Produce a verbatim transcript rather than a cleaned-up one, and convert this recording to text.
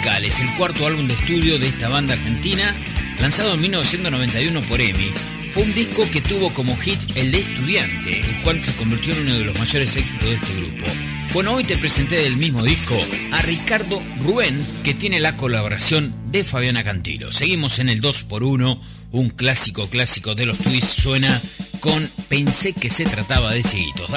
Musicales, el cuarto álbum de estudio de esta banda argentina, lanzado en mil novecientos noventa y uno por EMI. Fue un disco que tuvo como hit el de Estudiante, el cual se convirtió en uno de los mayores éxitos de este grupo. Bueno, hoy te presenté del mismo disco a Ricardo Rubén, que tiene la colaboración de Fabiana Cantilo. Seguimos en el dos por uno, un clásico clásico de los Twists suena con Pensé que se trataba de cieguitos.